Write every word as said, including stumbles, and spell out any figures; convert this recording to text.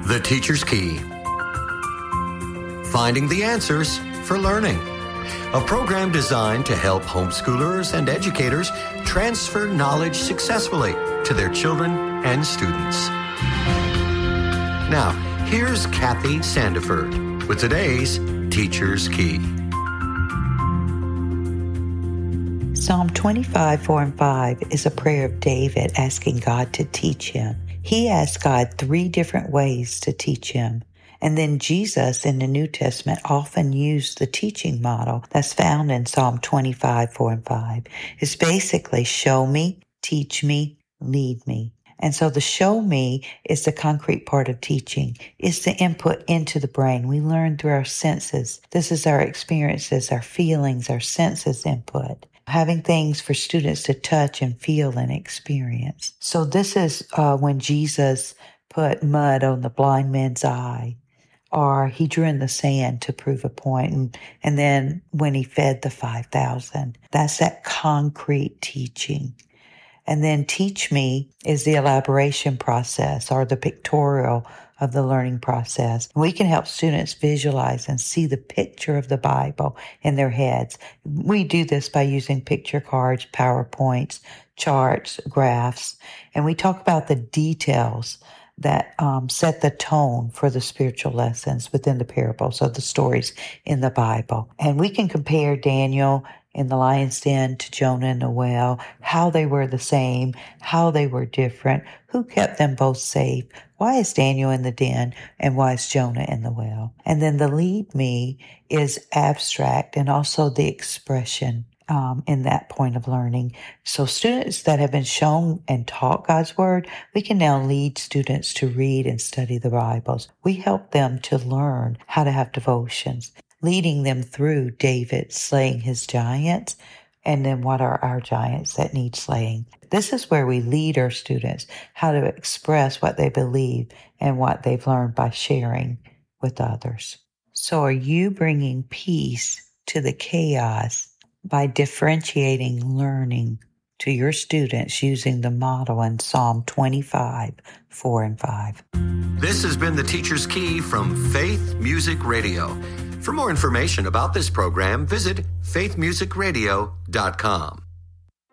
The Teacher's Key. Finding the answers for learning. A program designed to help homeschoolers and educators transfer knowledge successfully to their children and students. Now, here's Kathy Sandiford with today's Teacher's Key. Psalm twenty-five, four and five is a prayer of David asking God to teach him. He asked God three different ways to teach him. And then Jesus in the New Testament often used the teaching model that's found in Psalm twenty-five, four and five. It's basically show me, teach me, lead me. And so the show me is the concrete part of teaching. It's the input into the brain. We learn through our senses. This is our experiences, our feelings, our senses input. Having things for students to touch and feel and experience. So this is uh, when Jesus put mud on the blind man's eye, or he drew in the sand to prove a point. And, and then when he fed the five thousand, that's that concrete teaching. And then teach me is the elaboration process or the pictorial of the learning process. We can help students visualize and see the picture of the Bible in their heads. We do this by using picture cards, PowerPoints, charts, graphs, and we talk about the details that um, set the tone for the spiritual lessons within the parables of the stories in the Bible. And we can compare Daniel in the lion's den to Jonah in the well, how they were the same, how they were different, who kept them both safe, why is Daniel in the den, and why is Jonah in the well. And then the lead me is abstract and also the expression um, in that point of learning. So students that have been shown and taught God's Word, we can now lead students to read and study the Bibles. We help them to learn how to have devotions, leading them through David slaying his giants, and then what are our giants that need slaying. This is where we lead our students how to express what they believe and what they've learned by sharing with others. So are you bringing peace to the chaos by differentiating learning to your students using the model in Psalm twenty-five, four and five? This has been the Teacher's Key from Faith Music Radio. For more information about this program, visit faith music radio dot com.